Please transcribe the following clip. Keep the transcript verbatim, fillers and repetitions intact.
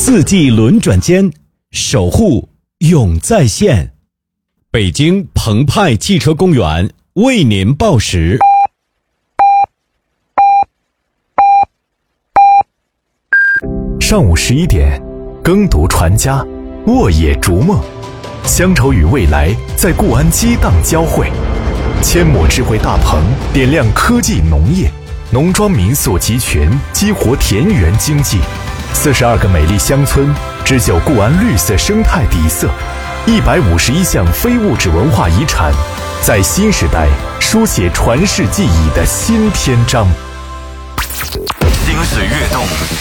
四季轮转间，守护永在线。北京澎湃汽车公园为您报时。 上午十一点，耕读传家，沃野逐梦，乡愁与未来在固安激荡交汇。千亩智慧大棚点亮科技农业，农庄民宿集群激活田园经济。四十二个美丽乡村织就固安绿色生态底色，一百五十一项非物质文化遗产，在新时代书写传世记忆的新篇章。 心水跃动，